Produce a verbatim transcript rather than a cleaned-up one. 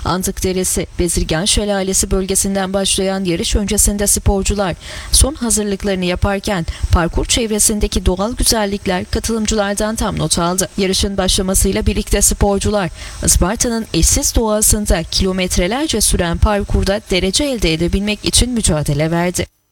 Andık Deresi, Bezirgan Şelalesi bölgesinden başlayan yarış öncesinde sporcular son hazırlıklarını yaparken parkur çevresindeki doğal güzellikler katılımcılardan tam not aldı. Yarışın başlamasıyla birlikte sporcular Isparta'nın eşsiz doğasında kilometrelerce süren parkurda derece elde edebilmek için mücadele verdi.